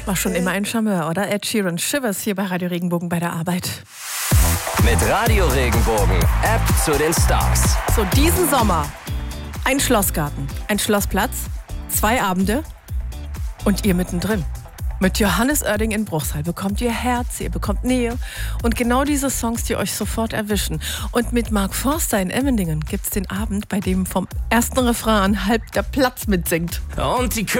War schon immer ein Charmeur, oder? Ed Sheeran, Shivers hier bei Radio Regenbogen bei der Arbeit. Mit Radio Regenbogen, App zu den Stars. So, diesen Sommer ein Schlossgarten, ein Schlossplatz, 2 Abende und ihr mittendrin. Mit Johannes Oerding in Bruchsal bekommt ihr Herz, ihr bekommt Nähe und genau diese Songs, die euch sofort erwischen. Und mit Mark Forster in Emmendingen gibt's den Abend, bei dem vom ersten Refrain an halb der Platz mitsingt. Und die